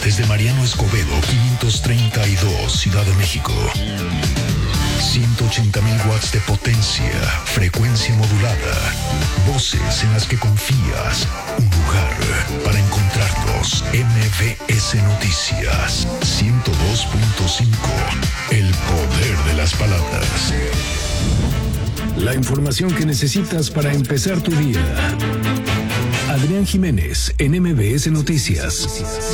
desde Mariano Escobedo 532, Ciudad de México. 180,000 watts de potencia, frecuencia modulada, voces en las que confías, un lugar para encontrarnos. MBS Noticias 102.5, el poder de las palabras. La información que necesitas para empezar tu día. Adrián Jiménez en MBS Noticias.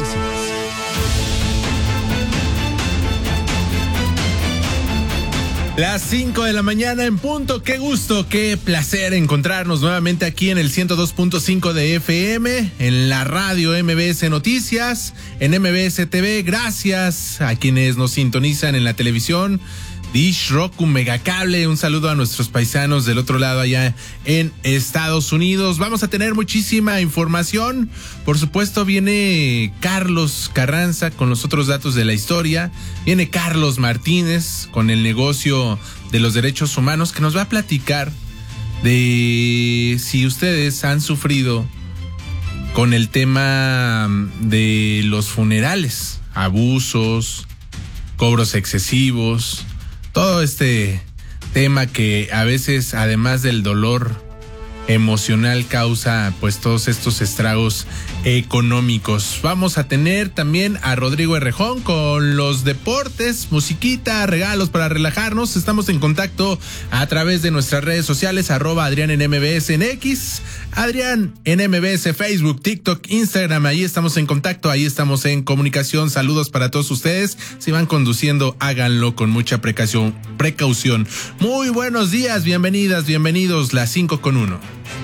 Las 5 de la mañana en punto. Qué gusto, qué placer encontrarnos nuevamente aquí en el 102.5 de FM, en la radio MBS Noticias, en MBS TV. Gracias a quienes nos sintonizan en la televisión, Dish, Roku, Megacable. Un saludo a nuestros paisanos del otro lado allá en Estados Unidos. Vamos a tener muchísima información. Por supuesto viene Carlos Carranza con los otros datos de la historia. Viene Carlos Martínez con el negocio de los derechos humanos, que nos va a platicar de si ustedes han sufrido con el tema de los funerales, abusos, cobros excesivos, todo este tema que a veces, además del dolor emocional, causa pues todos estos estragos económicos. Vamos a tener también a Rodrigo Herrejón con los deportes, musiquita, regalos para relajarnos. Estamos en contacto a través de nuestras redes sociales, @Adrián en MBS en X, Adrián en MBS, Facebook, TikTok, Instagram. Ahí estamos en contacto, ahí estamos en comunicación. Saludos para todos ustedes. Si van conduciendo, háganlo con mucha precaución. Muy buenos días, bienvenidas, bienvenidos, las 5:01.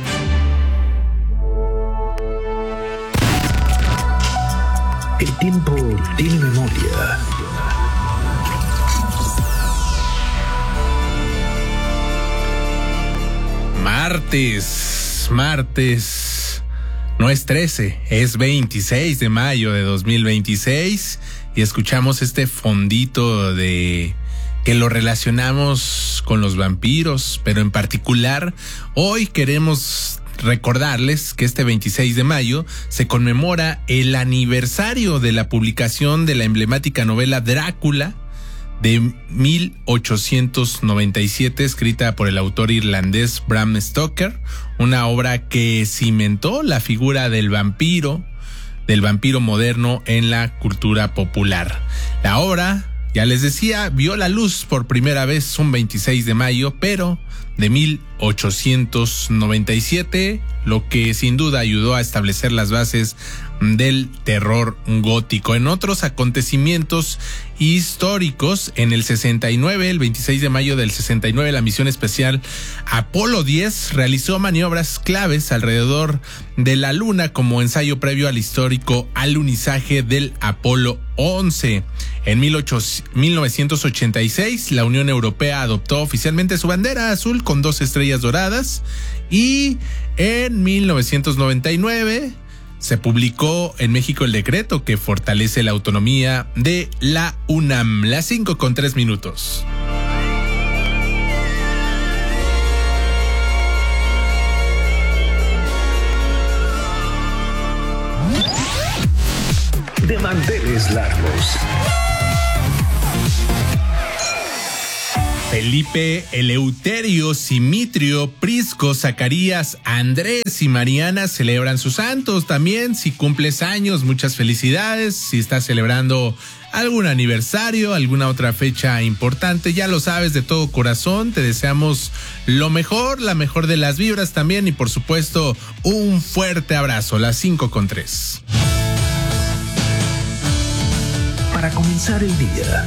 El tiempo tiene memoria. Martes. No es 13, es 26 de mayo de 2026. Y escuchamos este fondito de que lo relacionamos con los vampiros, pero en particular hoy queremos recordarles que este 26 de mayo se conmemora el aniversario de la publicación de la emblemática novela Drácula de 1897, escrita por el autor irlandés Bram Stoker, una obra que cimentó la figura del vampiro moderno en la cultura popular. La obra, ya les decía, vio la luz por primera vez un 26 de mayo, pero de 1897, lo que sin duda ayudó a establecer las bases del terror gótico. En otros acontecimientos históricos, en el 69, el 26 de mayo del 69, la misión especial Apolo 10 realizó maniobras claves alrededor de la Luna como ensayo previo al histórico alunizaje del Apolo 11. En 1986, la Unión Europea adoptó oficialmente su bandera azul con 2 estrellas doradas, y en 1999 se publicó en México el decreto que fortalece la autonomía de la UNAM. Las 5:03. De manteles largos. Felipe, Eleuterio, Simitrio, Prisco, Zacarías, Andrés y Mariana celebran sus santos. También, si cumples años, muchas felicidades. Si estás celebrando algún aniversario, alguna otra fecha importante, ya lo sabes, de todo corazón, te deseamos lo mejor, la mejor de las vibras también, y por supuesto, un fuerte abrazo. Las 5:03. Para comenzar el día.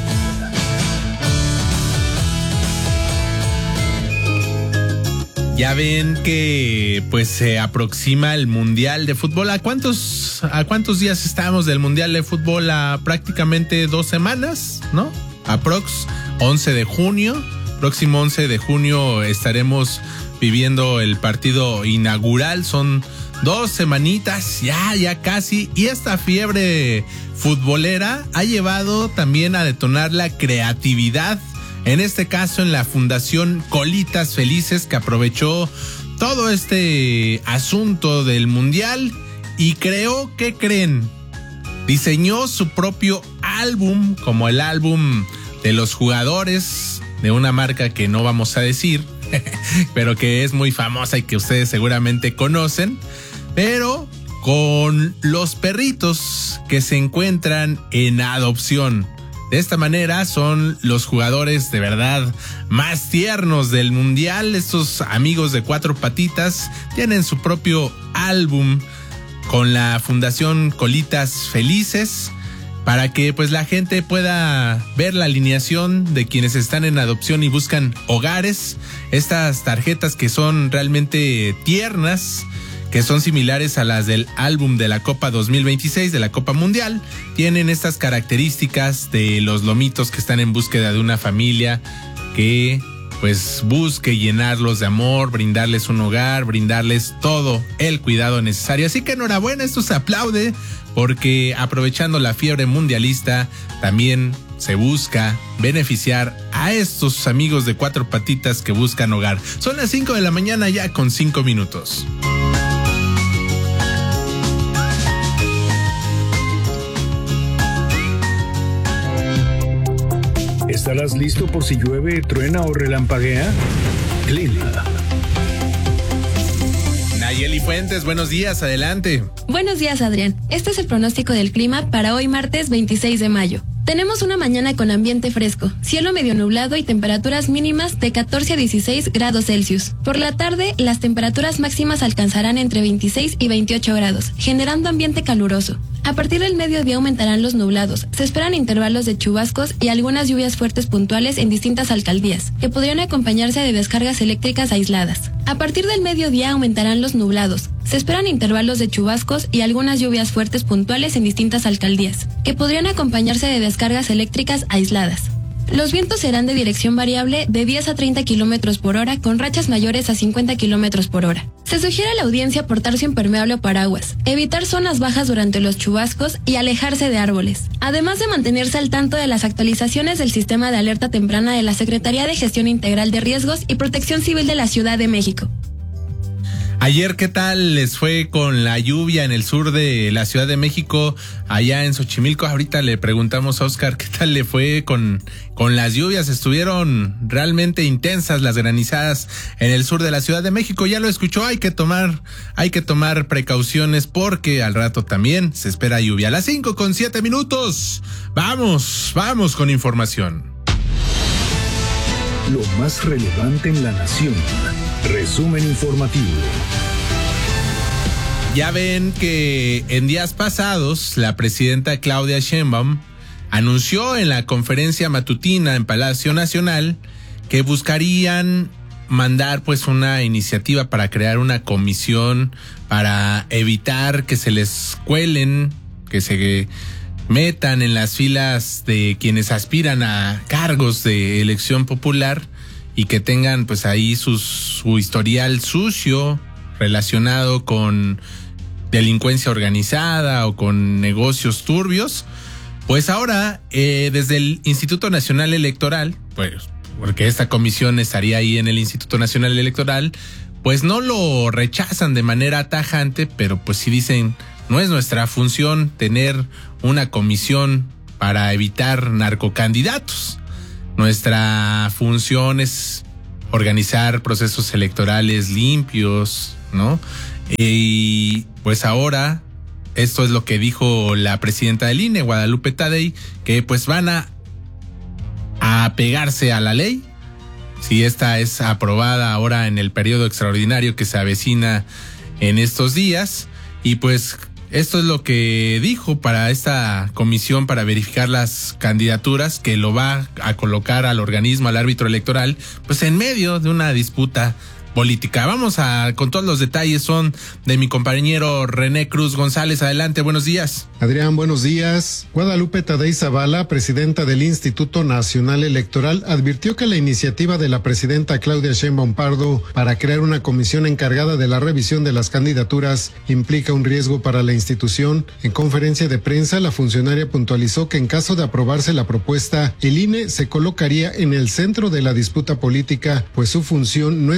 Ya ven que pues se aproxima el Mundial de Fútbol. ¿A cuántos días estamos del Mundial de Fútbol? A prácticamente 2 semanas, ¿no? Aprox 11 de junio. Próximo 11 de junio estaremos viviendo el partido inaugural. Son 2 semanitas, ya casi. Y esta fiebre futbolera ha llevado también a detonar la creatividad, en este caso en la Fundación Colitas Felices, que aprovechó todo este asunto del Mundial y creó, ¿qué creen? diseñó su propio álbum, como el álbum de los jugadores de una marca que no vamos a decir, pero que es muy famosa y que ustedes seguramente conocen, pero con los perritos que se encuentran en adopción. De esta manera son los jugadores de verdad más tiernos del mundial. Estos amigos de cuatro patitas tienen su propio álbum con la Fundación Colitas Felices, para que pues la gente pueda ver la alineación de quienes están en adopción y buscan hogares. Estas tarjetas que son realmente tiernas, que son similares a las del álbum de la Copa 2026 de la Copa Mundial, tienen estas características de los lomitos que están en búsqueda de una familia que pues busque llenarlos de amor, brindarles un hogar, brindarles todo el cuidado necesario. Así que enhorabuena, esto se aplaude, porque aprovechando la fiebre mundialista también se busca beneficiar a estos amigos de cuatro patitas que buscan hogar. Son las 5 de la mañana ya con 5 minutos. ¿Estarás listo por si llueve, truena o relampaguea? Clima. Nayeli Fuentes, buenos días, adelante. Buenos días, Adrián. Este es el pronóstico del clima para hoy martes 26 de mayo. Tenemos una mañana con ambiente fresco, cielo medio nublado y temperaturas mínimas de 14 a 16 grados Celsius. Por la tarde, las temperaturas máximas alcanzarán entre 26 y 28 grados, generando ambiente caluroso. A partir del mediodía aumentarán los nublados. Se esperan intervalos de chubascos y algunas lluvias fuertes puntuales en distintas alcaldías, que podrían acompañarse de descargas eléctricas aisladas. A partir del mediodía aumentarán los nublados. Se esperan intervalos de chubascos y algunas lluvias fuertes puntuales en distintas alcaldías, que podrían acompañarse de descargas eléctricas aisladas. Los vientos serán de dirección variable de 10 a 30 kilómetros por hora con rachas mayores a 50 kilómetros por hora. Se sugiere a la audiencia portarse impermeable o paraguas, evitar zonas bajas durante los chubascos y alejarse de árboles, además de mantenerse al tanto de las actualizaciones del sistema de alerta temprana de la Secretaría de Gestión Integral de Riesgos y Protección Civil de la Ciudad de México. Ayer, ¿qué tal les fue con la lluvia en el sur de la Ciudad de México, allá en Xochimilco? Ahorita le preguntamos a Oscar qué tal le fue con las lluvias. Estuvieron realmente intensas las granizadas en el sur de la Ciudad de México. Ya lo escuchó, hay que tomar precauciones porque al rato también se espera lluvia. A las 5:07. Vamos con información. Lo más relevante en la nación. Resumen informativo. Ya ven que en días pasados la presidenta Claudia Sheinbaum anunció en la conferencia matutina en Palacio Nacional que buscarían mandar pues una iniciativa para crear una comisión para evitar que se les cuelen, que se metan en las filas de quienes aspiran a cargos de elección popular y que tengan pues ahí su historial sucio relacionado con delincuencia organizada o con negocios turbios. Pues ahora desde el Instituto Nacional Electoral, pues porque esta comisión estaría ahí en el Instituto Nacional Electoral, pues no lo rechazan de manera tajante, pero pues sí dicen, no es nuestra función tener una comisión para evitar narcocandidatos. Nuestra función es organizar procesos electorales limpios, ¿no? Y pues ahora, esto es lo que dijo la presidenta del INE, Guadalupe Tadei, que pues van a apegarse a la ley. Si esta es aprobada ahora en el periodo extraordinario que se avecina en estos días, y pues esto es lo que dijo para esta comisión para verificar las candidaturas, que lo va a colocar al organismo, al árbitro electoral, pues en medio de una disputa política. Vamos con todos los detalles, son de mi compañero René Cruz González. Adelante, buenos días. Adrián, buenos días. Guadalupe Tadei Zavala, presidenta del Instituto Nacional Electoral, advirtió que la iniciativa de la presidenta Claudia Sheinbaum Pardo para crear una comisión encargada de la revisión de las candidaturas implica un riesgo para la institución. En conferencia de prensa, la funcionaria puntualizó que en caso de aprobarse la propuesta, el INE se colocaría en el centro de la disputa política, pues su función no es validar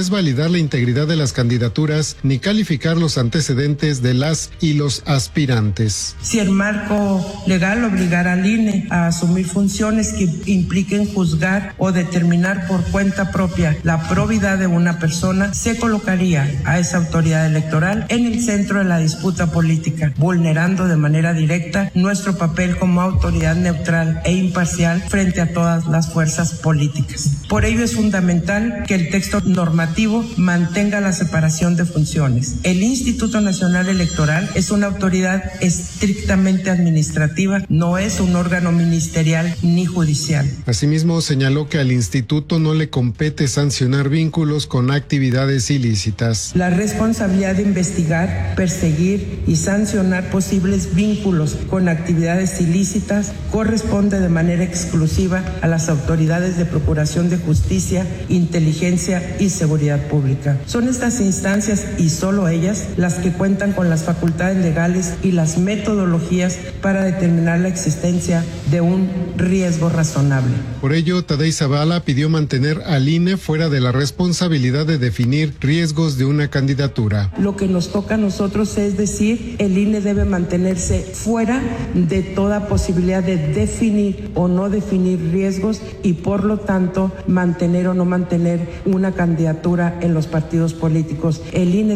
respetar la integridad de las candidaturas ni calificar los antecedentes de las y los aspirantes. Si el marco legal obligara al INE a asumir funciones que impliquen juzgar o determinar por cuenta propia la probidad de una persona, se colocaría a esa autoridad electoral en el centro de la disputa política, vulnerando de manera directa nuestro papel como autoridad neutral e imparcial frente a todas las fuerzas políticas. Por ello es fundamental que el texto normativo mantenga la separación de funciones. El Instituto Nacional Electoral es una autoridad estrictamente administrativa, no es un órgano ministerial ni judicial. Asimismo, señaló que al instituto no le compete sancionar vínculos con actividades ilícitas. La responsabilidad de investigar, perseguir y sancionar posibles vínculos con actividades ilícitas corresponde de manera exclusiva a las autoridades de Procuración de Justicia, Inteligencia y Seguridad Pública. Son estas instancias y solo ellas las que cuentan con las facultades legales y las metodologías para determinar la existencia de un riesgo razonable. Por ello, Tadei Zavala pidió mantener al INE fuera de la responsabilidad de definir riesgos de una candidatura. Lo que nos toca a nosotros es decir, el INE debe mantenerse fuera de toda posibilidad de definir o no definir riesgos y por lo tanto mantener o no mantener una candidatura en los partidos políticos. El INE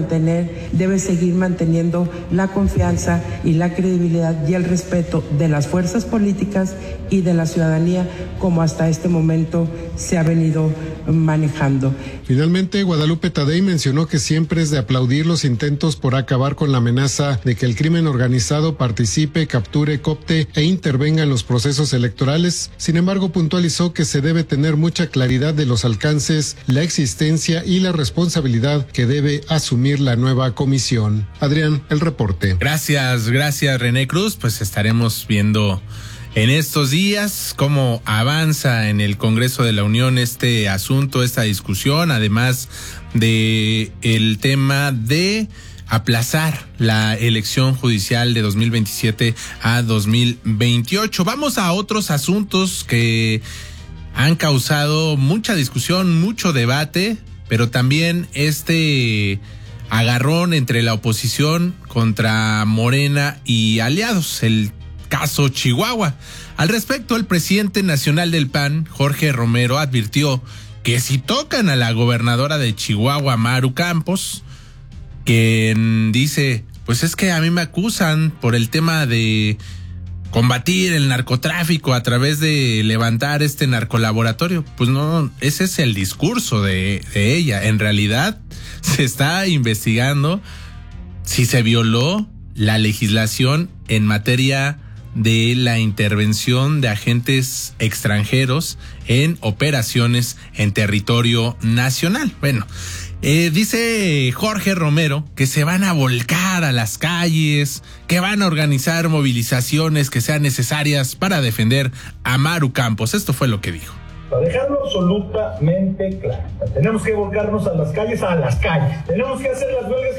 debe seguir manteniendo la confianza y la credibilidad y el respeto de las fuerzas políticas y de la ciudadanía como hasta este momento se ha venido manejando. Finalmente, Guadalupe Tadei mencionó que siempre es de aplaudir los intentos por acabar con la amenaza de que el crimen organizado participe, capture, coopte e intervenga en los procesos electorales. Sin embargo, puntualizó que se debe tener mucha claridad de los alcances, la existencia y la responsabilidad que debe asumir la nueva comisión. Adrián, el reporte. Gracias René Cruz. Pues estaremos viendo en estos días cómo avanza en el Congreso de la Unión este asunto, esta discusión, además de el tema de aplazar la elección judicial de 2027 a 2028. Vamos a otros asuntos que han causado mucha discusión, mucho debate, pero también este agarrón entre la oposición contra Morena y aliados, el caso Chihuahua. Al respecto, el presidente nacional del PAN, Jorge Romero, advirtió que si tocan a la gobernadora de Chihuahua, Maru Campos, quien dice, pues es que a mí me acusan por el tema de combatir el narcotráfico a través de levantar este narcolaboratorio. Pues no, ese es el discurso de ella. En realidad se está investigando si se violó la legislación en materia de la intervención de agentes extranjeros en operaciones en territorio nacional. Bueno, dice Jorge Romero que se van a volcar a las calles, que van a organizar movilizaciones que sean necesarias para defender a Maru Campos. Esto fue lo que dijo. Para dejarlo absolutamente claro, tenemos que volcarnos a las calles, tenemos que hacer las huelgas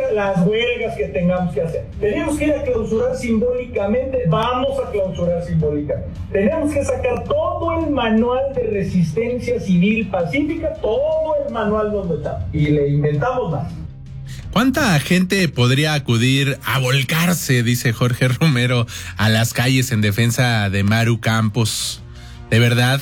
que tengamos que hacer, tenemos que ir a clausurar simbólicamente, vamos a clausurar simbólicamente, tenemos que sacar todo el manual de resistencia civil pacífica, todo el manual donde está, y le inventamos más. ¿Cuánta gente podría acudir a volcarse, dice Jorge Romero, a las calles en defensa de Maru Campos? De verdad,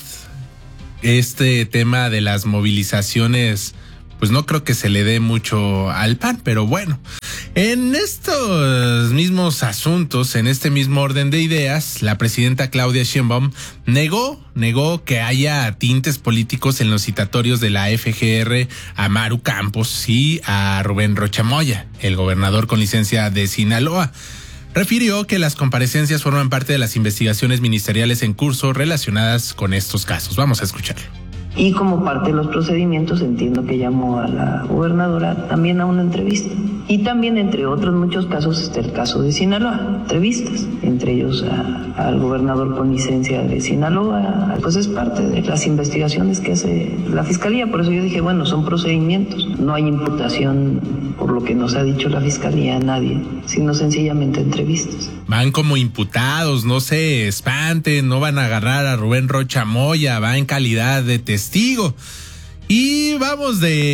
este tema de las movilizaciones, pues no creo que se le dé mucho al PAN, pero bueno, en estos mismos asuntos, en este mismo orden de ideas, la presidenta Claudia Sheinbaum negó que haya tintes políticos en los citatorios de la FGR a Maru Campos y a Rubén Rocha Moya, el gobernador con licencia de Sinaloa. Refirió que las comparecencias forman parte de las investigaciones ministeriales en curso relacionadas con estos casos. Vamos a escucharlo. Y como parte de los procedimientos entiendo que llamó a la gobernadora también a una entrevista. Y también, entre otros muchos casos, está el caso de Sinaloa, entrevistas, entre ellos al gobernador con licencia de Sinaloa. Pues es parte de las investigaciones que hace la Fiscalía, por eso yo dije, bueno, son procedimientos, no hay imputación por lo que nos ha dicho la Fiscalía a nadie, sino sencillamente entrevistas. Van como imputados, no se espanten, no van a agarrar a Rubén Rocha Moya, va en calidad de testigo. Y vamos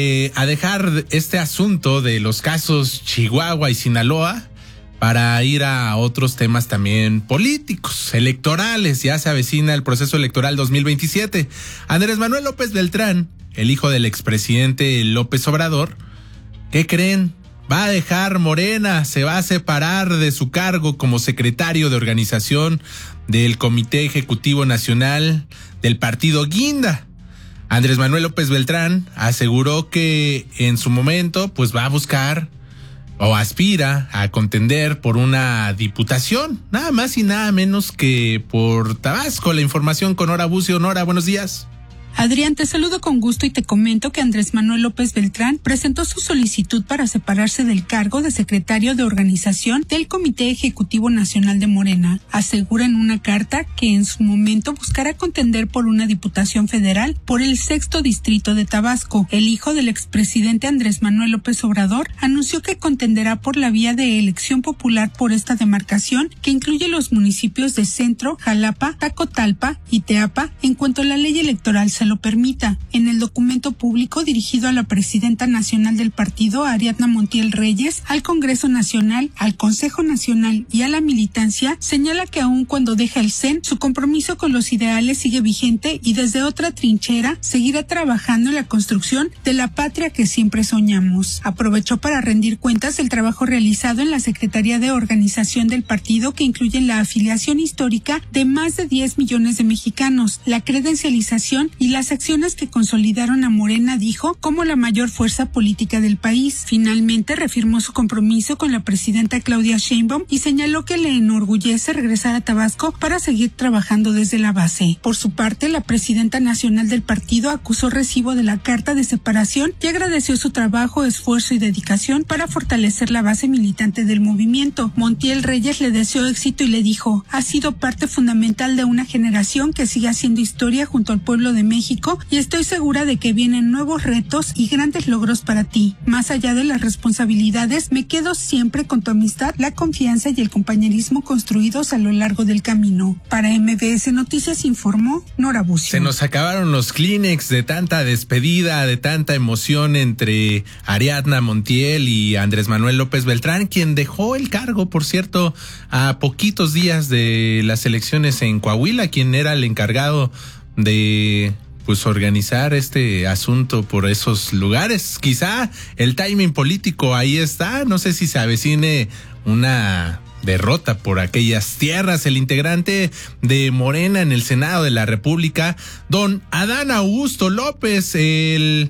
a dejar este asunto de los casos Chihuahua y Sinaloa para ir a otros temas también políticos, electorales. Ya se avecina el proceso electoral 2027. Andrés Manuel López Beltrán, el hijo del expresidente López Obrador, ¿qué creen? Va a dejar Morena, se va a separar de su cargo como secretario de organización del Comité Ejecutivo Nacional del Partido Guinda. Andrés Manuel López Beltrán aseguró que en su momento pues va a buscar o aspira a contender por una diputación, nada más y nada menos que por Tabasco. La información con Nora Bucio. Nora, buenos días. Adrián, te saludo con gusto y te comento que Andrés Manuel López Beltrán presentó su solicitud para separarse del cargo de secretario de organización del Comité Ejecutivo Nacional de Morena. Asegura en una carta que en su momento buscará contender por una diputación federal por el 6º distrito de Tabasco. El hijo del expresidente Andrés Manuel López Obrador anunció que contenderá por la vía de elección popular por esta demarcación, que incluye los municipios de Centro, Jalapa, Tacotalpa y Teapa, en cuanto la ley electoral se lo permita. En el documento público dirigido a la presidenta nacional del partido, Ariadna Montiel Reyes, al Congreso Nacional, al Consejo Nacional y a la militancia, señala que aun cuando deja el CEN, su compromiso con los ideales sigue vigente y desde otra trinchera seguirá trabajando en la construcción de la patria que siempre soñamos. Aprovechó para rendir cuentas del trabajo realizado en la Secretaría de Organización del partido, que incluye la afiliación histórica de más de 10 millones de mexicanos, la credencialización y las acciones que consolidaron a Morena, dijo, como la mayor fuerza política del país. Finalmente reafirmó su compromiso con la presidenta Claudia Sheinbaum y señaló que le enorgullece regresar a Tabasco para seguir trabajando desde la base. Por su parte, la presidenta nacional del partido acusó recibo de la carta de separación y agradeció su trabajo, esfuerzo y dedicación para fortalecer la base militante del movimiento. Montiel Reyes le deseó éxito y le dijo, ha sido parte fundamental de una generación que sigue haciendo historia junto al pueblo de México y estoy segura de que vienen nuevos retos y grandes logros para ti. Más allá de las responsabilidades, me quedo siempre con tu amistad, la confianza y el compañerismo construidos a lo largo del camino. Para MBS Noticias informó Nora Bucio. Se nos acabaron los Kleenex de tanta despedida, de tanta emoción entre Ariadna Montiel y Andrés Manuel López Beltrán, quien dejó el cargo, por cierto, a poquitos días de las elecciones en Coahuila, quien era el encargado de organizar este asunto por esos lugares. Quizá el timing político ahí está, no sé si se avecine una derrota por aquellas tierras. El integrante de Morena en el Senado de la República, don Adán Augusto López, el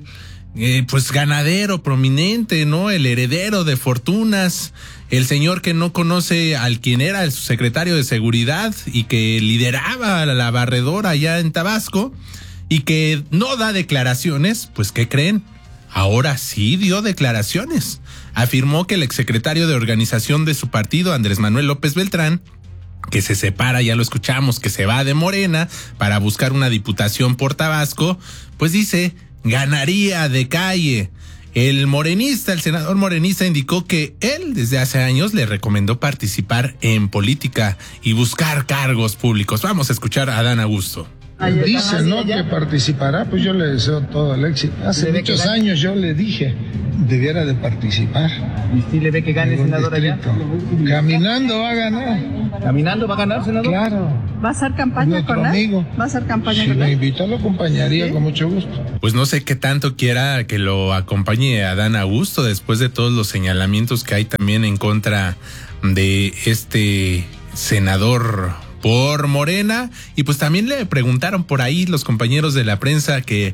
ganadero prominente, ¿no? El heredero de fortunas, el señor que no conoce al quien era el secretario de Seguridad y que lideraba la barredora allá en Tabasco, y que no da declaraciones. Pues ¿qué creen? Ahora sí dio declaraciones. Afirmó que el exsecretario de organización de su partido, Andrés Manuel López Beltrán, que se separa, ya lo escuchamos, que se va de Morena para buscar una diputación por Tabasco, pues dice, ganaría de calle. El senador morenista indicó que él desde hace años le recomendó participar en política y buscar cargos públicos. Vamos a escuchar a Adán Augusto. Dice, ¿no?, que participará, pues yo le deseo todo el éxito. Hace muchos años yo le dije, debiera de participar. ¿Y si le ve que gane, senador, allá? Caminando va a ganar. ¿Caminando va a ganar, senador? Claro. ¿Va a hacer campaña con él? ¿Va a hacer campaña con él? Si me invitó, lo acompañaría, ¿sí?, con mucho gusto. Pues no sé qué tanto quiera que lo acompañe Adán Augusto después de todos los señalamientos que hay también en contra de este senador por Morena. Y pues también le preguntaron por ahí los compañeros de la prensa que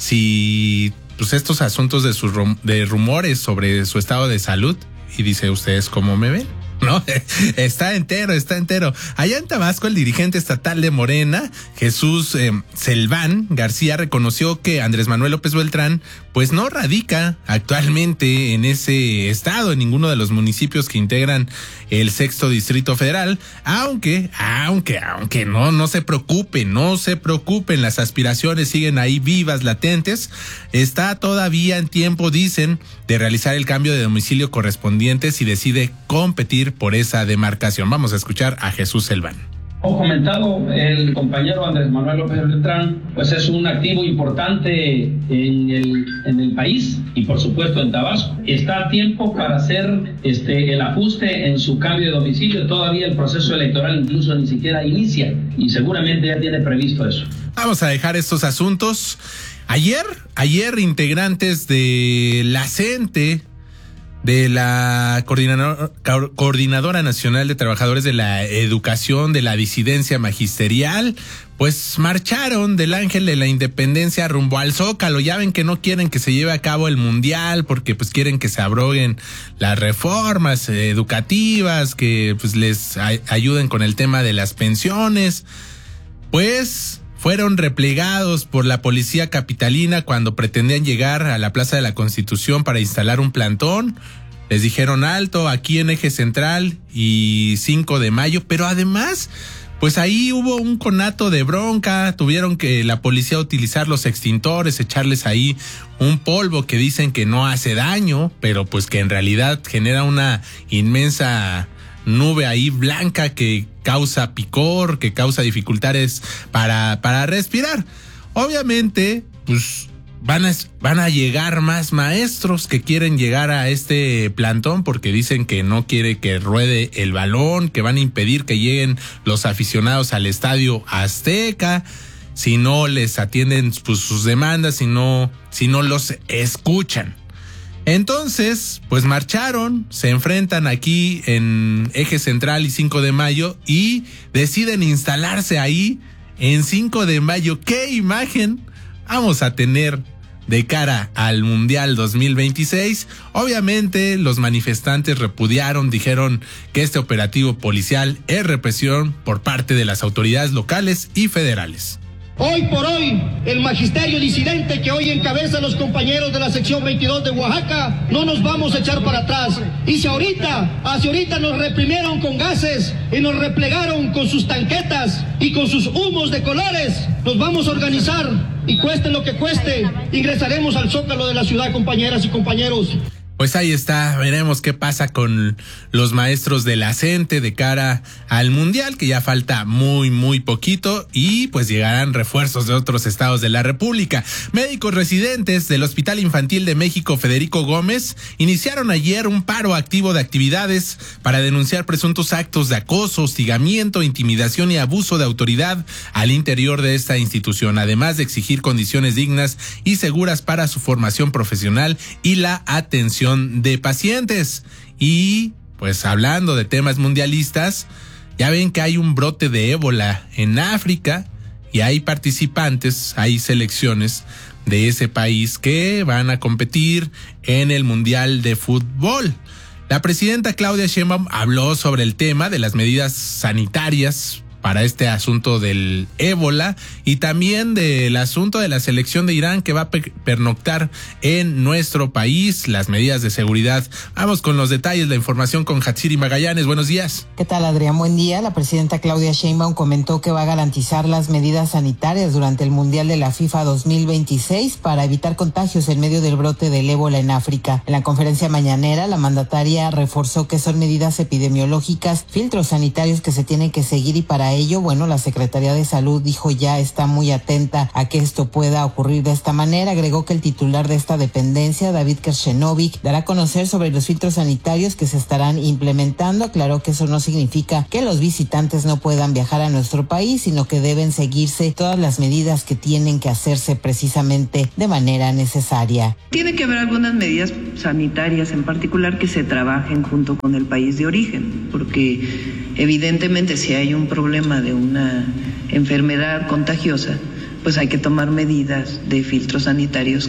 si pues estos asuntos de rumores sobre su estado de salud, y dice, ¿ustedes cómo me ven? ¿No? Está entero. Allá en Tabasco, el dirigente estatal de Morena, Jesús Selván García, reconoció que Andrés Manuel López Beltrán pues no radica actualmente en ese estado, en ninguno de los municipios que integran el 6º Distrito Federal, aunque no se preocupen, las aspiraciones siguen ahí vivas, latentes. Está todavía en tiempo, dicen, de realizar el cambio de domicilio correspondiente si decide competir por esa demarcación. Vamos a escuchar a Jesús Selván. Como comentado el compañero Andrés Manuel López Beltrán, pues es un activo importante en el país y por supuesto en Tabasco. Está a tiempo para hacer el ajuste en su cambio de domicilio. Todavía el proceso electoral incluso ni siquiera inicia y seguramente ya tiene previsto eso. Vamos a dejar estos asuntos. Ayer integrantes de la CENTE, de la Coordinadora Nacional de Trabajadores de la Educación, de la Disidencia Magisterial, pues marcharon del Ángel de la Independencia rumbo al Zócalo. Ya ven que no quieren que se lleve a cabo el Mundial porque pues quieren que se abroguen las reformas educativas, que pues les ayuden con el tema de las pensiones. Pues fueron replegados por la policía capitalina cuando pretendían llegar a la Plaza de la Constitución para instalar un plantón. Les dijeron alto aquí en Eje Central y 5 de Mayo, pero además, pues ahí hubo un conato de bronca. Tuvieron que la policía utilizar los extintores, echarles ahí un polvo que dicen que no hace daño, pero pues que en realidad genera una inmensa nube ahí blanca que causa picor, que causa dificultades para respirar. Obviamente, pues van a llegar más maestros que quieren llegar a este plantón porque dicen que no quiere que ruede el balón, que van a impedir que lleguen los aficionados al Estadio Azteca si no les atienden pues sus demandas, si no los escuchan. Entonces, pues marcharon, se enfrentan aquí en Eje Central y 5 de Mayo y deciden instalarse ahí en 5 de Mayo. ¿Qué imagen vamos a tener de cara al Mundial 2026? Obviamente los manifestantes repudiaron, dijeron que este operativo policial es represión por parte de las autoridades locales y federales. Hoy por hoy, el magisterio disidente que hoy encabezan los compañeros de la sección 22 de Oaxaca, no nos vamos a echar para atrás. Y si hacia ahorita nos reprimieron con gases y nos replegaron con sus tanquetas y con sus humos de colores, nos vamos a organizar y cueste lo que cueste, ingresaremos al Zócalo de la ciudad, compañeras y compañeros. Pues ahí está, veremos qué pasa con los maestros de la CENTE de cara al Mundial, que ya falta muy poquito y pues llegarán refuerzos de otros estados de la República. Médicos residentes del Hospital Infantil de México Federico Gómez iniciaron ayer un paro activo de actividades para denunciar presuntos actos de acoso, hostigamiento, intimidación y abuso de autoridad al interior de esta institución, además de exigir condiciones dignas y seguras para su formación profesional y la atención de pacientes. Y pues hablando de temas mundialistas, ya ven que hay un brote de ébola en África y hay participantes, hay selecciones de ese país que van a competir en el Mundial de Fútbol. La presidenta Claudia Sheinbaum habló sobre el tema de las medidas sanitarias para este asunto del ébola y también del asunto de la selección de Irán que va a pernoctar en nuestro país, las medidas de seguridad. Vamos con los detalles, la información con Hatsiri Magallanes. Buenos días. ¿Qué tal, Adrián? Buen día. La presidenta Claudia Sheinbaum comentó que va a garantizar las medidas sanitarias durante el Mundial de la FIFA 2026 para evitar contagios en medio del brote del ébola en África. En la conferencia mañanera, la mandataria reforzó que son medidas epidemiológicas, filtros sanitarios que se tienen que seguir y para ello, la Secretaría de Salud dijo ya está muy atenta a que esto pueda ocurrir de esta manera. Agregó que el titular de esta dependencia, David Kershenovic, dará a conocer sobre los filtros sanitarios que se estarán implementando. Aclaró que eso no significa que los visitantes no puedan viajar a nuestro país, sino que deben seguirse todas las medidas que tienen que hacerse precisamente de manera necesaria. Tiene que haber algunas medidas sanitarias en particular que se trabajen junto con el país de origen, porque evidentemente si hay un problema de una enfermedad contagiosa, pues hay que tomar medidas de filtros sanitarios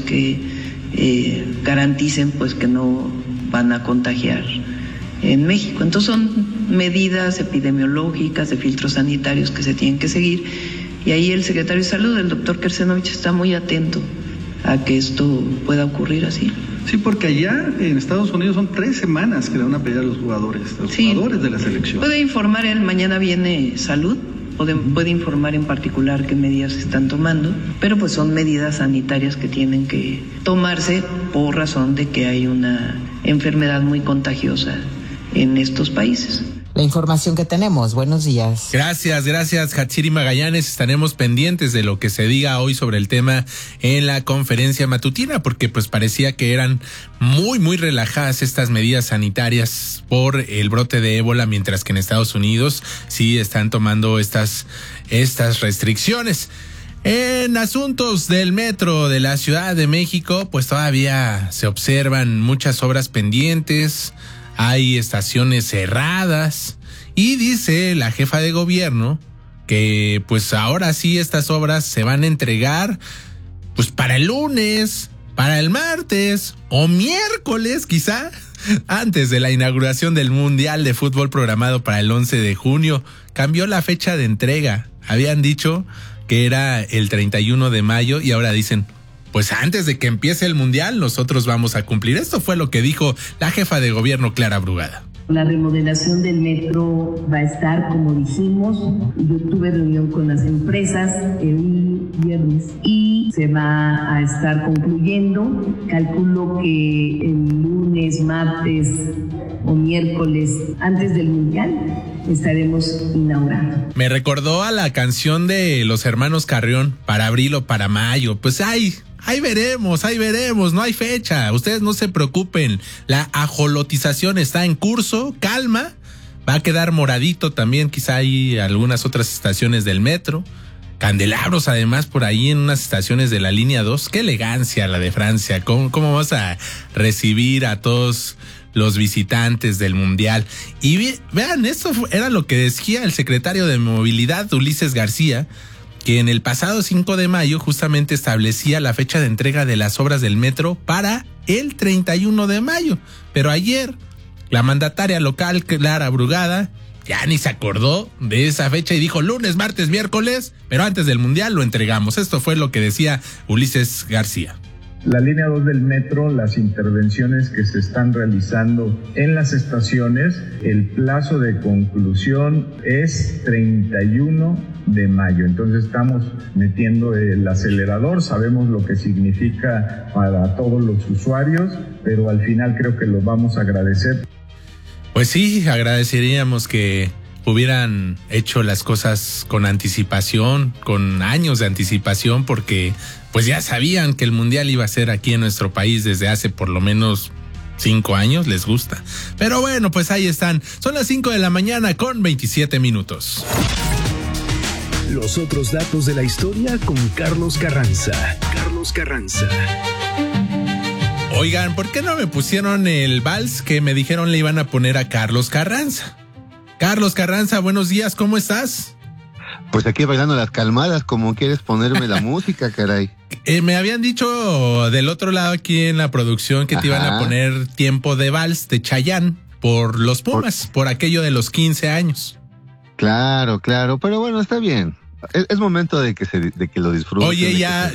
que garanticen pues que no van a contagiar en México. Entonces son medidas epidemiológicas de filtros sanitarios que se tienen que seguir y ahí el secretario de Salud, el doctor Kershenovic, está muy atento a que esto pueda ocurrir así. Sí, porque allá en Estados Unidos son 3 semanas que le van a pedir a los jugadores de la selección. Puede informar, mañana viene Salud, puede informar en particular qué medidas se están tomando, pero pues son medidas sanitarias que tienen que tomarse por razón de que hay una enfermedad muy contagiosa en estos países. La información que tenemos. Buenos días. Gracias, Hatsiri Magallanes. Estaremos pendientes de lo que se diga hoy sobre el tema en la conferencia matutina, porque pues parecía que eran muy relajadas estas medidas sanitarias por el brote de ébola, mientras que en Estados Unidos sí están tomando estas restricciones. En asuntos del metro de la Ciudad de México, pues todavía se observan muchas obras pendientes. Hay estaciones cerradas y dice la jefa de gobierno que pues ahora sí estas obras se van a entregar pues para el lunes, para el martes o miércoles quizá, antes de la inauguración del Mundial de Fútbol programado para el 11 de junio. Cambió la fecha de entrega. Habían dicho que era el 31 de mayo y ahora dicen, pues antes de que empiece el Mundial, nosotros vamos a cumplir. Esto fue lo que dijo la jefa de gobierno, Clara Brugada. La remodelación del metro va a estar, como dijimos, yo tuve reunión con las empresas el viernes y se va a estar concluyendo. Calculo que el lunes, martes o miércoles, antes del Mundial, estaremos inaugurando. Me recordó a la canción de los hermanos Carrión, para abril o para mayo. Pues ahí veremos, no hay fecha, ustedes no se preocupen, la ajolotización está en curso, calma, va a quedar moradito también, quizá hay algunas otras estaciones del metro, candelabros además por ahí en unas estaciones de la línea 2, qué elegancia la de Francia, cómo vamos a recibir a todos los visitantes del Mundial. Y vean, esto era lo que decía el secretario de Movilidad, Ulises García, que en el pasado 5 de mayo justamente establecía la fecha de entrega de las obras del metro para el 31 de mayo. Pero ayer, la mandataria local, Clara Brugada, ya ni se acordó de esa fecha y dijo lunes, martes, miércoles, pero antes del Mundial lo entregamos. Esto fue lo que decía Ulises García. La línea 2 del metro, las intervenciones que se están realizando en las estaciones, el plazo de conclusión es 31 de mayo. Entonces estamos metiendo el acelerador, sabemos lo que significa para todos los usuarios, pero al final creo que lo vamos a agradecer. Pues sí, agradeceríamos que hubieran hecho las cosas con anticipación, con años de anticipación, porque pues ya sabían que el Mundial iba a ser aquí en nuestro país desde hace por lo menos 5 años, les gusta. Pero bueno, pues ahí están. Son las 5 de la mañana con 27 minutos. Los otros datos de la historia con Carlos Carranza. Oigan, ¿por qué no me pusieron el vals que me dijeron le iban a poner a Carlos Carranza? Carlos Carranza, buenos días, ¿cómo estás? Pues aquí bailando las calmadas, como quieres ponerme la música, caray. Me habían dicho del otro lado aquí en la producción que te iban a poner tiempo de vals de Chayanne por los Pumas, por aquello de los 15 años. Claro, pero bueno, está bien. Es momento de que lo disfruten. Oye, ya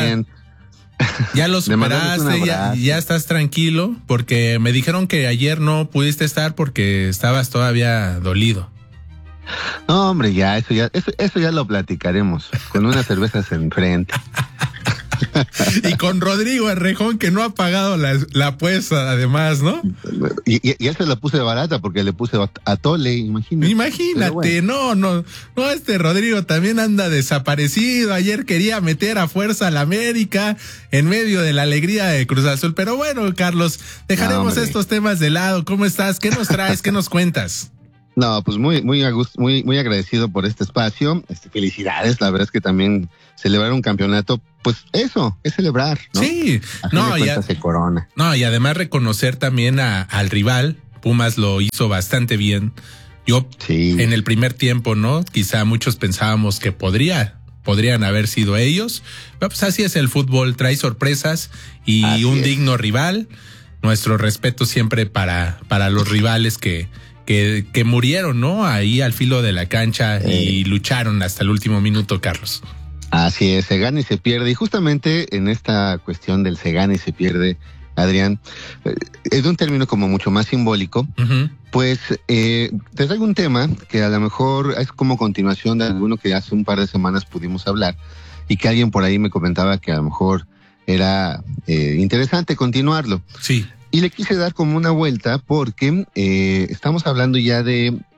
lo superaste, ya estás tranquilo, porque me dijeron que ayer no pudiste estar porque estabas todavía dolido. No, hombre, eso ya lo platicaremos con unas cervezas enfrente. Y con Rodrigo Herrejón, que no ha pagado la apuesta, además, ¿no? Y él se la puse barata porque le puse atole, imagínate. Bueno. No, Rodrigo también anda desaparecido. Ayer quería meter a fuerza al América en medio de la alegría de Cruz Azul. Pero bueno, Carlos, dejaremos estos temas de lado. ¿Cómo estás? ¿Qué nos traes? ¿Qué nos cuentas? No, pues muy a gusto, muy agradecido por este espacio. Felicidades, la verdad es que también celebrar un campeonato, pues eso, es celebrar, ¿no? Sí, se corona. No, y además reconocer también al rival. Pumas lo hizo bastante bien. En el primer tiempo, ¿no? Quizá muchos pensábamos que podrían haber sido ellos. Pero pues así es el fútbol, trae sorpresas y digno rival. Nuestro respeto siempre para los rivales que murieron, ¿no? Ahí al filo de la cancha y lucharon hasta el último minuto, Carlos. Así es, se gana y se pierde. Y justamente en esta cuestión del se gana y se pierde, Adrián, es de un término como mucho más simbólico. Pues te traigo un tema que a lo mejor es como continuación de alguno que hace un par de semanas pudimos hablar y que alguien por ahí me comentaba que a lo mejor era interesante continuarlo. Sí. Y le quise dar como una vuelta porque estamos hablando ya de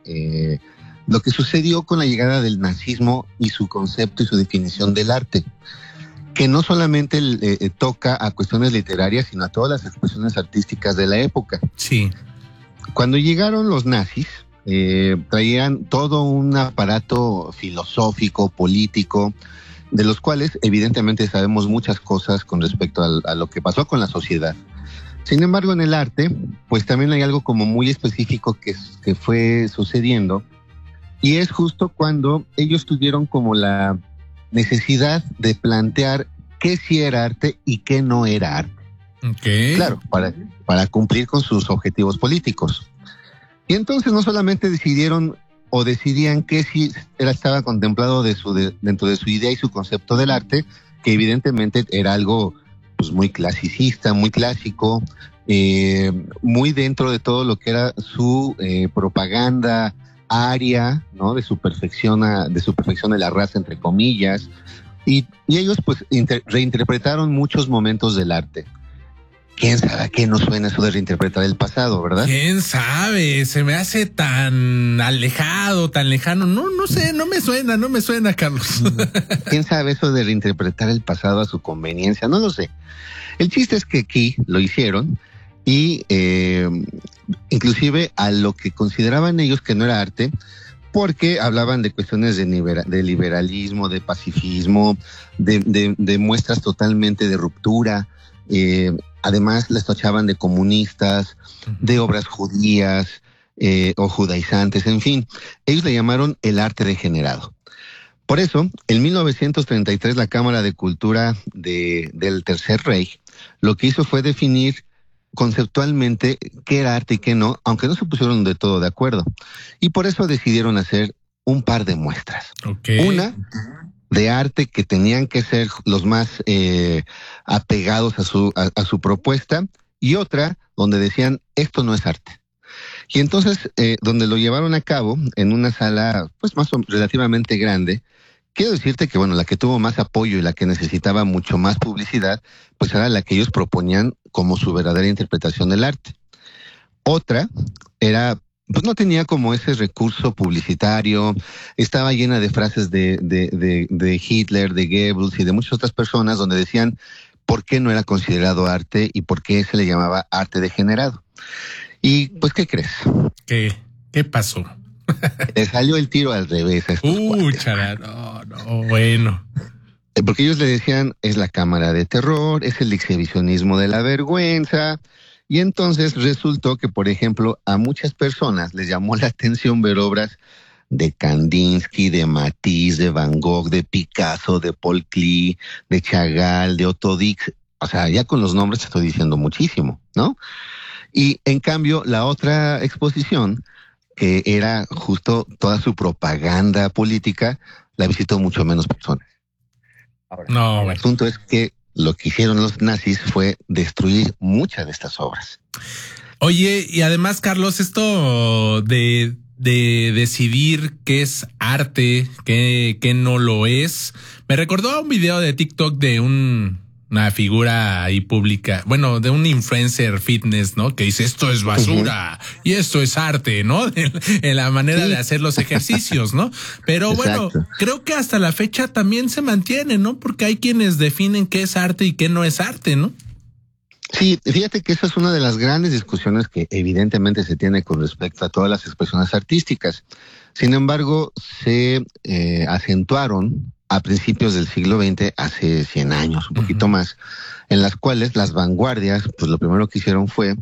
lo que sucedió con la llegada del nazismo y su concepto y su definición del arte, que no solamente toca a cuestiones literarias, sino a todas las expresiones artísticas de la época. Sí. Cuando llegaron los nazis, traían todo un aparato filosófico, político, de los cuales evidentemente sabemos muchas cosas con respecto a lo que pasó con la sociedad. Sin embargo, en el arte, pues también hay algo como muy específico que fue sucediendo, y es justo cuando ellos tuvieron como la necesidad de plantear qué sí era arte y qué no era arte. Okay. Claro, para cumplir con sus objetivos políticos. Y entonces no solamente decidieron o decidían que sí estaba contemplado dentro de su idea y su concepto del arte, que evidentemente era algo pues muy clasicista, muy clásico, muy dentro de todo lo que era su propaganda aria, ¿no? De su perfección de la raza, entre comillas, y ellos pues reinterpretaron muchos momentos del arte. ¿Quién sabe a qué nos suena eso de reinterpretar el pasado, verdad? ¿Quién sabe? Se me hace tan alejado, tan lejano. No sé, no me suena, Carlos. ¿Quién sabe eso de reinterpretar el pasado a su conveniencia? No lo sé. El chiste es que aquí lo hicieron y inclusive a lo que consideraban ellos que no era arte, porque hablaban de cuestiones de liberalismo, de pacifismo, de muestras totalmente de ruptura. Además les tachaban de comunistas, de obras judías o judaizantes, en fin. Ellos le llamaron el arte degenerado. Por eso, en 1933 la Cámara de Cultura del Tercer Reich lo que hizo fue definir conceptualmente qué era arte y qué no, aunque no se pusieron de todo de acuerdo. Y por eso decidieron hacer un par de muestras. Okay. Una de arte que tenían que ser los más apegados a su propuesta, y otra donde decían esto no es arte. Y entonces donde lo llevaron a cabo en una sala pues relativamente grande. Quiero decirte que bueno, la que tuvo más apoyo y la que necesitaba mucho más publicidad, pues era la que ellos proponían como su verdadera interpretación del arte. Otra era, pues no tenía como ese recurso publicitario, estaba llena de frases de Hitler, de Goebbels y de muchas otras personas donde decían por qué no era considerado arte y por qué se le llamaba arte degenerado. Y pues, ¿qué crees? ¿Qué pasó? Le salió el tiro al revés a estos chala, no, bueno. Porque ellos le decían, es la cámara de terror, es el exhibicionismo de la vergüenza. Y entonces resultó que, por ejemplo, a muchas personas les llamó la atención ver obras de Kandinsky, de Matisse, de Van Gogh, de Picasso, de Paul Klee, de Chagall, de Otto Dix. O sea, ya con los nombres te estoy diciendo muchísimo, ¿no? Y en cambio, la otra exposición, que era justo toda su propaganda política, la visitó mucho menos personas. Ahora, el asunto es que lo que hicieron los nazis fue destruir muchas de estas obras. Oye, y además, Carlos, esto de decidir qué es arte, qué no lo es, me recordó a un video de TikTok de una figura ahí pública, bueno, de un influencer fitness, ¿no? Que dice, esto es basura y esto es arte, ¿no? En la manera de hacer los ejercicios, ¿no? Pero bueno, creo que hasta la fecha también se mantiene, ¿no? Porque hay quienes definen qué es arte y qué no es arte, ¿no? Sí, fíjate que esa es una de las grandes discusiones que evidentemente se tiene con respecto a todas las expresiones artísticas. Sin embargo, se acentuaron a principios del siglo XX, hace 100 años, un poquito más, en las cuales las vanguardias, pues lo primero que hicieron fue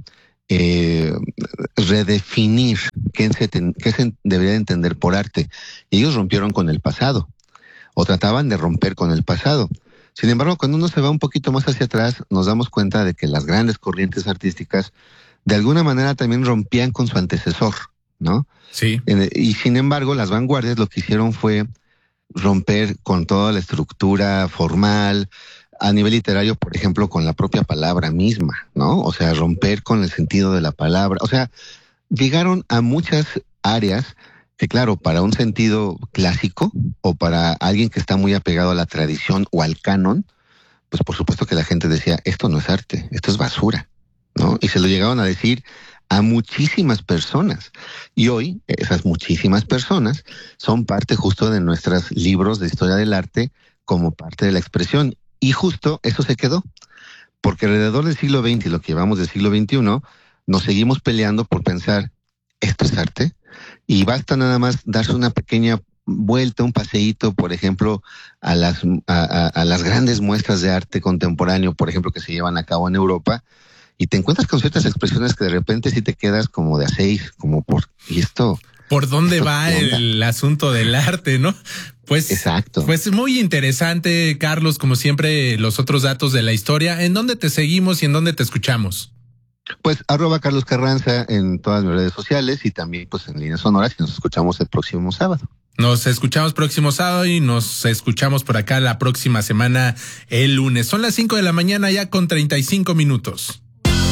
redefinir qué se debería entender por arte. Y ellos rompieron con el pasado, o trataban de romper con el pasado. Sin embargo, cuando uno se va un poquito más hacia atrás, nos damos cuenta de que las grandes corrientes artísticas, de alguna manera también rompían con su antecesor, ¿no? Sí. Y sin embargo, las vanguardias lo que hicieron fue romper con toda la estructura formal, a nivel literario, por ejemplo, con la propia palabra misma, ¿no? O sea, romper con el sentido de la palabra. O sea, llegaron a muchas áreas que, claro, para un sentido clásico o para alguien que está muy apegado a la tradición o al canon, pues por supuesto que la gente decía, esto no es arte, esto es basura, ¿no? Y se lo llegaron a decir a muchísimas personas. Y hoy esas muchísimas personas son parte justo de nuestros libros de historia del arte como parte de la expresión. Y justo eso se quedó. Porque alrededor del siglo XX y lo que llevamos del siglo XXI, nos seguimos peleando por pensar, ¿esto es arte? Y basta nada más darse una pequeña vuelta, un paseíto, por ejemplo, a las grandes muestras de arte contemporáneo, por ejemplo, que se llevan a cabo en Europa, y te encuentras con ciertas expresiones que de repente sí te quedas como de a seis, como ¿y esto? ¿Por dónde va el asunto del arte, no? Pues, exacto. Pues muy interesante, Carlos, como siempre, los otros datos de la historia. ¿En dónde te seguimos y en dónde te escuchamos? Pues @Carlos Carranza en todas mis redes sociales y también pues en Líneas Sonoras, y nos escuchamos el próximo sábado. Nos escuchamos próximo sábado y nos escuchamos por acá la próxima semana el lunes. Son las 5 de la mañana ya con 35 minutos.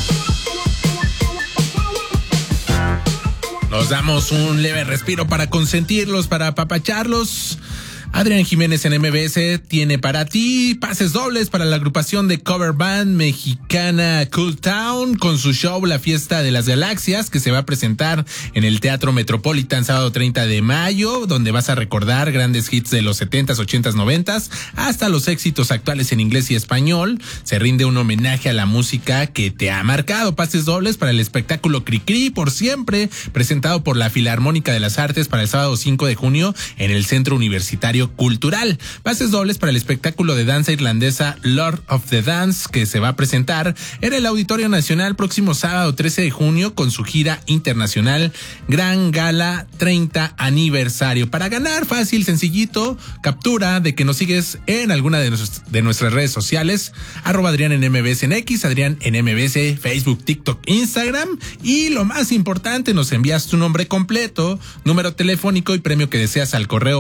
Nos damos un leve respiro para consentirlos, para apapacharlos. Adrián Jiménez en MBS tiene para ti pases dobles para la agrupación de cover band mexicana Cool Town con su show La Fiesta de las Galaxias, que se va a presentar en el Teatro Metropolitan sábado 30 de mayo, donde vas a recordar grandes hits de los 70s, 80s, 90s, hasta los éxitos actuales en inglés y español. Se rinde un homenaje a la música que te ha marcado. Pases dobles para el espectáculo Cricri por siempre, presentado por la Filarmónica de las Artes para el sábado 5 de junio en el Centro Universitario Cultural. Pases dobles para el espectáculo de danza irlandesa Lord of the Dance, que se va a presentar en el Auditorio Nacional próximo sábado 13 de junio con su gira internacional Gran Gala 30 aniversario. Para ganar, fácil, sencillito, captura de que nos sigues en alguna de nuestras redes sociales, @Adrián en MBS en X, Adrián en MBS, Facebook, TikTok, Instagram, y lo más importante, nos envías tu nombre completo, número telefónico y premio que deseas al correo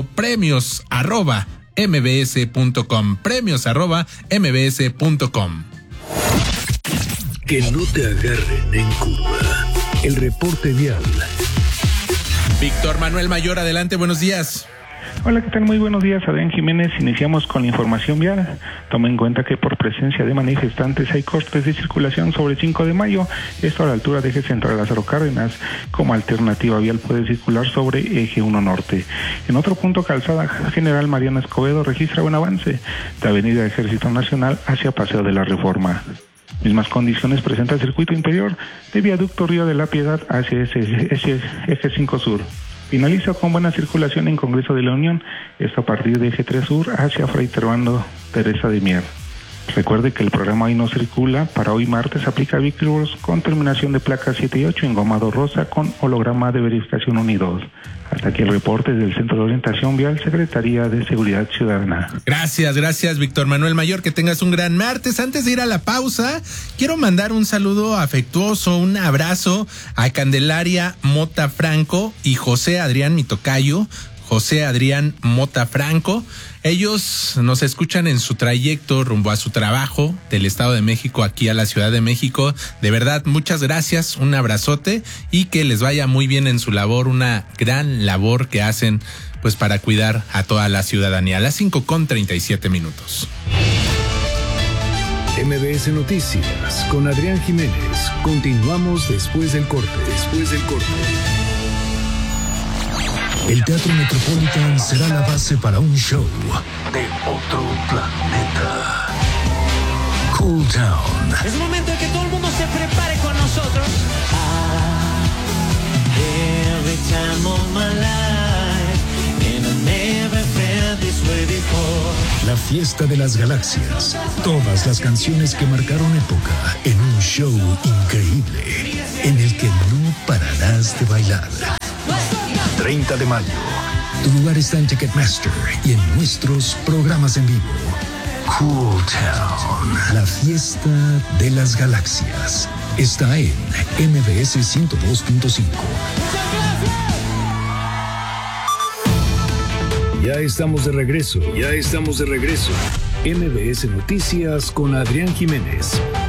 premios@mbs.com, premios@mbs.com. Que no te agarren en curva. El reporte vial. Víctor Manuel Mayor, adelante, buenos días. Hola, ¿qué tal? Muy buenos días, Adrián Jiménez. Iniciamos con la información vial. Toma en cuenta que por presencia de manifestantes hay cortes de circulación sobre el 5 de mayo, esto a la altura de Eje Central Lázaro Cárdenas. Como alternativa vial puede circular sobre Eje 1 Norte. En otro punto, Calzada General Mariano Escobedo registra un avance de Avenida Ejército Nacional hacia Paseo de la Reforma. Mismas condiciones presenta el circuito interior de Viaducto Río de la Piedad hacia Eje 5 Sur. Finaliza con buena circulación en Congreso de la Unión, esto a partir de Eje 3 Sur hacia Fray Servando Teresa de Mier. Recuerde que el programa Hoy No Circula para hoy martes aplica vehículos con terminación de placa 7 y 8 engomado rosa con holograma de verificación 1 y 2. Hasta aquí el reporte del Centro de Orientación Vial, Secretaría de Seguridad Ciudadana. Gracias, Víctor Manuel Mayor, que tengas un gran martes. Antes de ir a la pausa, quiero mandar un saludo afectuoso, un abrazo a Candelaria Mota Franco y José Adrián, mi tocayo, José Adrián Mota Franco. Ellos nos escuchan en su trayecto rumbo a su trabajo del Estado de México aquí a la Ciudad de México. De verdad, muchas gracias, un abrazote y que les vaya muy bien en su labor, una gran labor que hacen pues para cuidar a toda la ciudadanía. A las 5:37 minutos. MBS Noticias con Adrián Jiménez. Continuamos después del corte. El Teatro Metropolitan será la base para un show de otro planeta. Cool Town. Es momento de que todo el mundo se prepare con nosotros. Every time of my life, and I never felt this way before. La Fiesta de las Galaxias. Todas las canciones que marcaron época en un show increíble en el que no pararás de bailar. 30 de mayo. Tu lugar está en Ticketmaster y en nuestros programas en vivo. Cool Town. La Fiesta de las Galaxias. Está en MBS 102.5. Ya estamos de regreso. MBS Noticias con Adrián Jiménez.